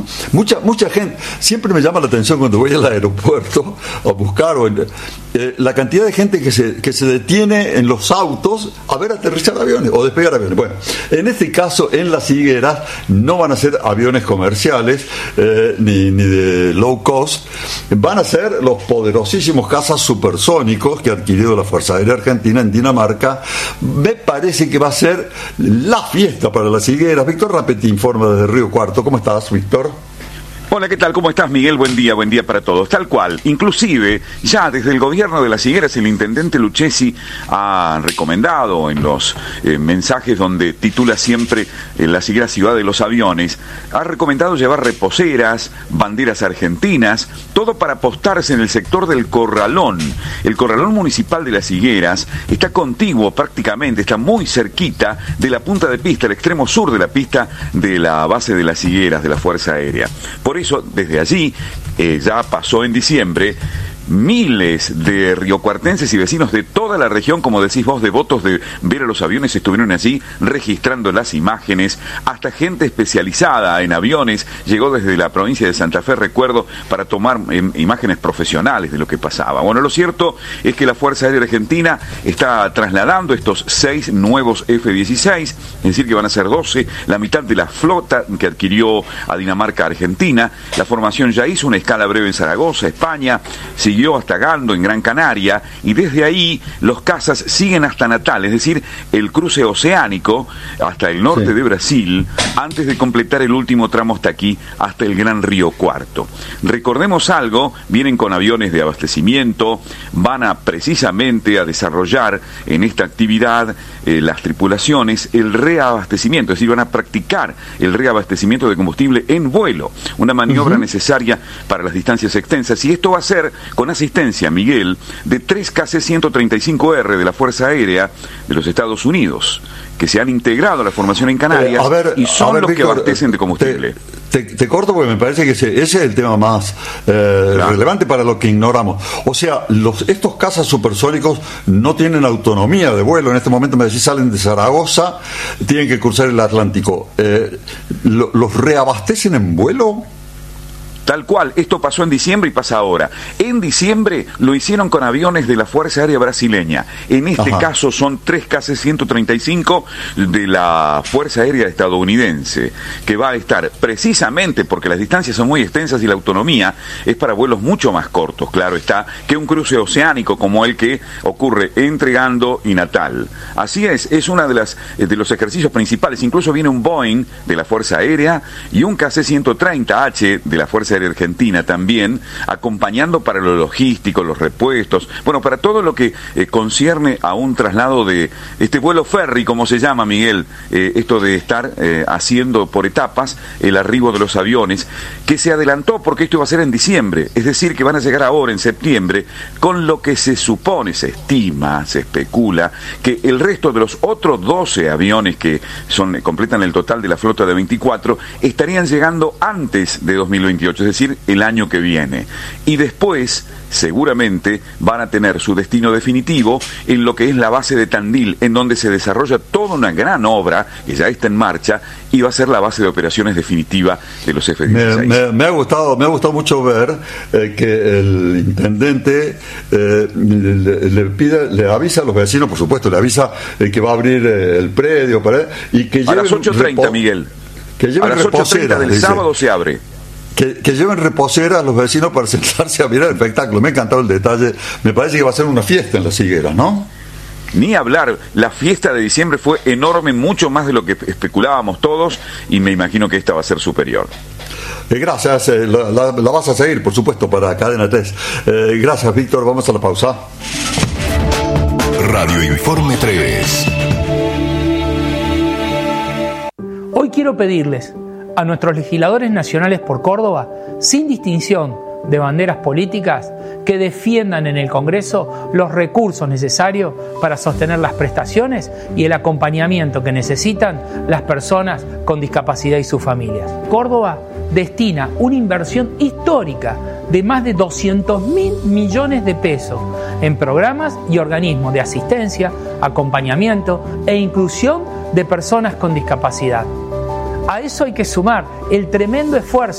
Mucha gente, siempre me llama la atención cuando voy al aeropuerto a buscar la cantidad de gente que se detiene en los autos a ver aterrizar aviones o despegar aviones. Bueno, en este caso, en Las Higueras, no van a ser aviones comerciales ni de low cost, van a ser los poderosísimos cazas supersónicos que ha adquirido la Fuerza Aérea Argentina en Dinamarca. Me parece que va a ser la fiesta para Las Higueras. Víctor Rapetti informa desde Río Cuarto. ¿Cómo estás, Víctor? Hola, ¿qué tal? ¿Cómo estás, Miguel? Buen día para todos. Tal cual. Inclusive, ya desde el gobierno de Las Higueras, el intendente Lucchesi ha recomendado en los mensajes donde titula siempre Las Higueras Ciudad de los Aviones, ha recomendado llevar reposeras, banderas argentinas, todo para apostarse en el sector del Corralón. El Corralón Municipal de Las Higueras está contiguo prácticamente, está muy cerquita de la punta de pista, el extremo sur de la pista de la base de Las Higueras, de la Fuerza Aérea. Por eso, desde allí, ya pasó en diciembre, miles de riocuartenses y vecinos de toda la región, como decís vos, devotos de ver a los aviones, estuvieron allí registrando las imágenes. Hasta gente especializada en aviones llegó desde la provincia de Santa Fe, recuerdo, para tomar imágenes profesionales de lo que pasaba. Bueno, lo cierto es que la Fuerza Aérea Argentina está trasladando estos 6 nuevos F-16, es decir, que van a ser 12, la mitad de la flota que adquirió a Dinamarca Argentina. La formación ya hizo una escala breve en Zaragoza, España, siguió hasta Gando, en Gran Canaria, y desde ahí los cazas siguen hasta Natal, es decir, el cruce oceánico hasta el norte de Brasil, antes de completar el último tramo hasta aquí, hasta el Gran Río Cuarto. Recordemos algo, vienen con aviones de abastecimiento, van a precisamente a desarrollar en esta actividad las tripulaciones el reabastecimiento, es decir, van a practicar el reabastecimiento de combustible en vuelo, una maniobra necesaria para las distancias extensas, y esto va a ser con asistencia, Miguel, de 3 KC-135R de la Fuerza Aérea de los Estados Unidos, que se han integrado a la formación en Canarias y son los Víctor, que abastecen de combustible. Te corto porque me parece que ese es el tema más relevante para lo que ignoramos. O sea, estos cazas supersónicos no tienen autonomía de vuelo. En este momento me decís, salen de Zaragoza, tienen que cruzar el Atlántico. ¿Los reabastecen en vuelo? Tal cual, esto pasó en diciembre y pasa ahora. En diciembre lo hicieron con aviones de la Fuerza Aérea Brasileña. En este caso son 3 KC-135 de la Fuerza Aérea estadounidense, que va a estar precisamente porque las distancias son muy extensas y la autonomía es para vuelos mucho más cortos, claro está, que un cruce oceánico como el que ocurre entre Gando y Natal. Así es uno de los ejercicios principales. Incluso viene un Boeing de la Fuerza Aérea y un KC-130H de la Fuerza Aérea Argentina también, acompañando para lo logístico, los repuestos, bueno, para todo lo que concierne a un traslado de este vuelo ferry, como se llama, Miguel, esto de estar haciendo por etapas el arribo de los aviones, que se adelantó porque esto iba a ser en diciembre, es decir, que van a llegar ahora en septiembre, con lo que se supone, se estima, se especula, que el resto de los otros 12 aviones que completan el total de la flota de 24, estarían llegando antes de 2028, es decir, el año que viene. Y después, seguramente, van a tener su destino definitivo en lo que es la base de Tandil, en donde se desarrolla toda una gran obra que ya está en marcha y va a ser la base de operaciones definitiva de los F-16. Me ha gustado mucho ver que el intendente le avisa a los vecinos, por supuesto, le avisa que va a abrir el predio y que a las 8:30, Miguel. Que lleven a las 8:30 del sábado se abre. Que lleven reposeras a los vecinos para sentarse a mirar el espectáculo. Me ha encantado el detalle. Me parece que va a ser una fiesta en Las Higueras, ¿no? Ni hablar, la fiesta de diciembre fue enorme, mucho más de lo que especulábamos todos, y me imagino que esta va a ser superior. Gracias, la vas a seguir, por supuesto, para Cadena 3. Gracias, Víctor, vamos a la pausa. Radio Informe 3. Hoy quiero pedirles a nuestros legisladores nacionales por Córdoba, sin distinción de banderas políticas, que defiendan en el Congreso los recursos necesarios para sostener las prestaciones y el acompañamiento que necesitan las personas con discapacidad y sus familias. Córdoba destina una inversión histórica de más de 200.000 millones de pesos en programas y organismos de asistencia, acompañamiento e inclusión de personas con discapacidad. A eso hay que sumar el tremendo esfuerzo